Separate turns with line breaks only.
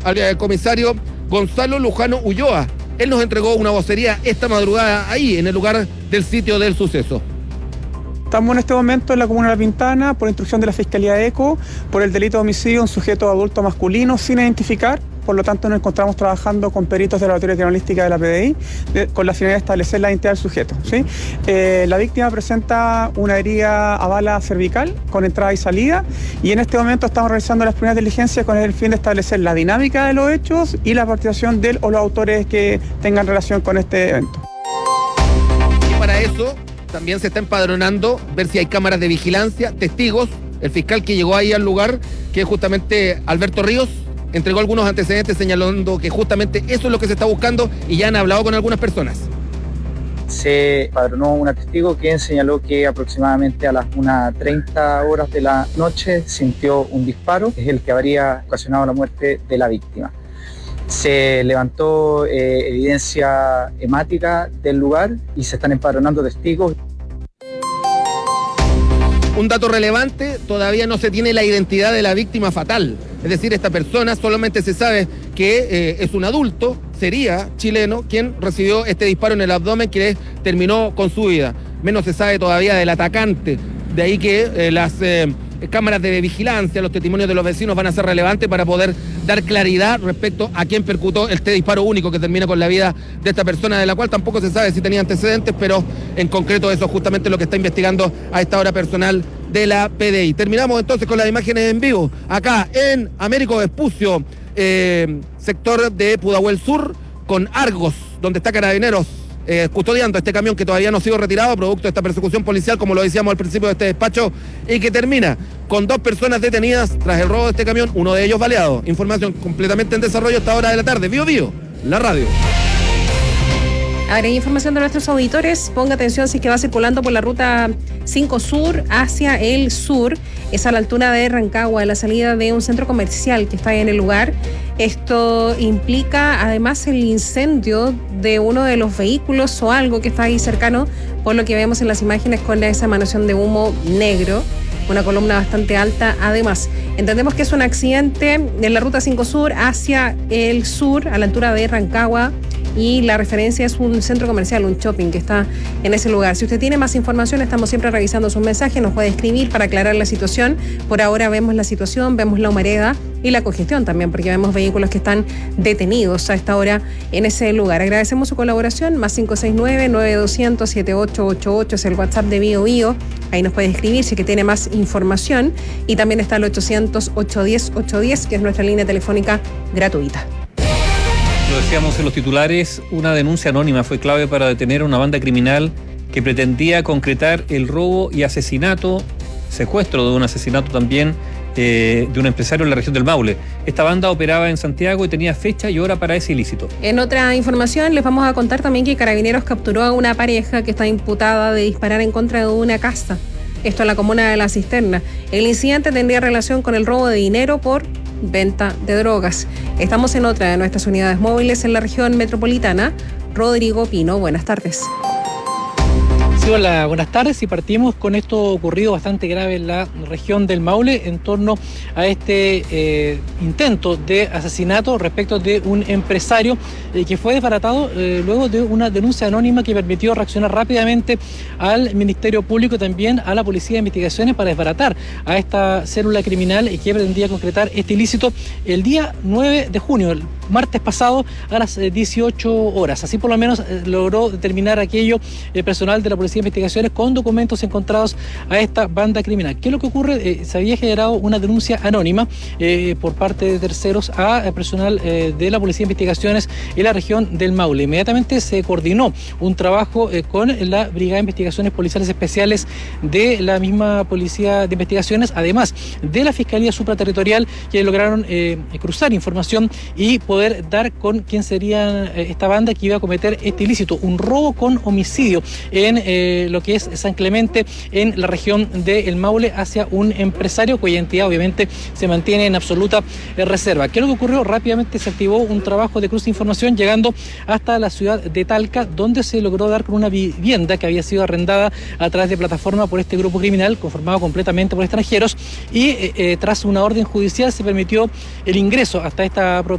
al comisario Gonzalo Lujano Ulloa. Él nos entregó una vocería esta madrugada ahí, en el lugar del sitio del suceso.
Estamos en este momento en la comuna de La Pintana por instrucción de la Fiscalía ECO por el delito de homicidio a un sujeto adulto masculino sin identificar. Por lo tanto, nos encontramos trabajando con peritos de la Laboratorio Criminalística de la PDI con la finalidad de establecer la identidad del sujeto, ¿sí? La víctima presenta una herida a bala cervical con entrada y salida, y en este momento estamos realizando las primeras diligencias con el fin de establecer la dinámica de los hechos y la participación de él o los autores que tengan relación con este evento.
Y para eso también se está empadronando, ver si hay cámaras de vigilancia, testigos. El fiscal que llegó ahí al lugar, que es justamente Alberto Ríos, entregó algunos antecedentes señalando que justamente eso es lo que se está buscando y ya han hablado con algunas personas.
Se empadronó un testigo quien señaló que aproximadamente a las 1:30 horas de la noche sintió un disparo, que es el que habría ocasionado la muerte de la víctima. Se levantó evidencia hemática del lugar y se están empadronando testigos.
Un dato relevante, todavía no se tiene la identidad de la víctima fatal. Es decir, esta persona solamente se sabe que es un adulto, sería chileno, quien recibió este disparo en el abdomen que terminó con su vida. Menos se sabe todavía del atacante. De ahí que las cámaras de vigilancia, los testimonios de los vecinos van a ser relevantes para poder dar claridad respecto a quién percutó este disparo único que termina con la vida de esta persona, de la cual tampoco se sabe si tenía antecedentes, pero en concreto eso es justamente lo que está investigando a esta hora personal de la PDI. Terminamos entonces con las imágenes en vivo, acá en Américo Vespucio, sector de Pudahuel Sur, con Argos, donde está Carabineros custodiando este camión que todavía no ha sido retirado, producto de esta persecución policial, como lo decíamos al principio de este despacho, y que termina con 2 personas detenidas tras el robo de este camión, uno de ellos baleado. Información completamente en desarrollo a esta hora de la tarde. Bío Bío, la radio.
Ahora hay información de nuestros auditores. Ponga atención si es que va circulando por la ruta 5 Sur hacia el sur. Es a la altura de Rancagua, a la salida de un centro comercial que está ahí en el lugar. Esto implica además el incendio de uno de los vehículos o algo que está ahí cercano, por lo que vemos en las imágenes con esa emanación de humo negro. Una columna bastante alta además. Entendemos que es un accidente en la ruta 5 Sur hacia el sur, a la altura de Rancagua, y la referencia es un centro comercial, un shopping que está en ese lugar. Si usted tiene más información, estamos siempre revisando sus mensajes, nos puede escribir para aclarar la situación. Por ahora vemos la situación, vemos la humareda y la congestión también, porque vemos vehículos que están detenidos a esta hora en ese lugar. Agradecemos su colaboración, más 569-9200-7888 es el WhatsApp de Bío Bío. Ahí nos puede escribir si que tiene más información. Y también está el 800-810-810, que es nuestra línea telefónica gratuita.
Lo decíamos en los titulares, una denuncia anónima fue clave para detener a una banda criminal que pretendía concretar el robo y asesinato, secuestro de un asesinato también de un empresario en la región del Maule. Esta banda operaba en Santiago y tenía fecha y hora para ese ilícito. En
otra información les vamos a contar también que Carabineros capturó a una pareja que está imputada de disparar en contra de una casa. Esto en la comuna de La Cisterna. El incidente tendría relación con el robo de dinero por venta de drogas. Estamos en otra de nuestras unidades móviles en la región metropolitana. Rodrigo Pino, buenas tardes.
Sí, hola, buenas tardes, y partimos con esto ocurrido bastante grave en la región del Maule en torno a este intento de asesinato respecto de un empresario que fue desbaratado luego de una denuncia anónima que permitió reaccionar rápidamente al Ministerio Público y también a la Policía de Investigaciones para desbaratar a esta célula criminal que pretendía concretar este ilícito el día 9 de junio, el martes pasado, a las 18 horas. Así por lo menos logró determinar aquello el personal de la Policía de Investigaciones con documentos encontrados a esta banda criminal. ¿Qué es lo que ocurre? Se había generado una denuncia anónima por parte de terceros a personal de la Policía de Investigaciones en la región del Maule. Inmediatamente se coordinó un trabajo con la Brigada de Investigaciones Policiales Especiales de la misma Policía de Investigaciones, además de la Fiscalía Supraterritorial, que lograron cruzar información y poder dar con quién sería esta banda que iba a cometer este ilícito, un robo con homicidio en lo que es San Clemente, en la región del Maule, hacia un empresario cuya identidad obviamente se mantiene en absoluta reserva. ¿Qué es lo que ocurrió? Rápidamente se activó un trabajo de cruce de información llegando hasta la ciudad de Talca, donde se logró dar con una vivienda que había sido arrendada a través de plataforma por este grupo criminal conformado completamente por extranjeros, y tras una orden judicial se permitió el ingreso hasta esta propiedad